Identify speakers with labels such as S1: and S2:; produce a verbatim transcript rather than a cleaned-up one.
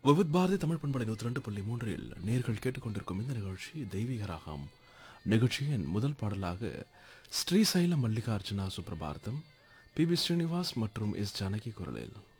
S1: விவித் பாரதி தமிழ் பண்பலை நூற்றி ரெண்டு புள்ளி மூன்றில் நேர்கள் கேட்டுக்கொண்டிருக்கும் இந்த நிகழ்ச்சி தெய்வீக ராகம். நிகழ்ச்சியின் முதல் பாடலாக ஸ்ரீசைல மல்லிகார்ஜுனா சுப்ரபாரதம், பி பி ஸ்ரீனிவாஸ் மற்றும் எஸ் ஜானகி குரலில்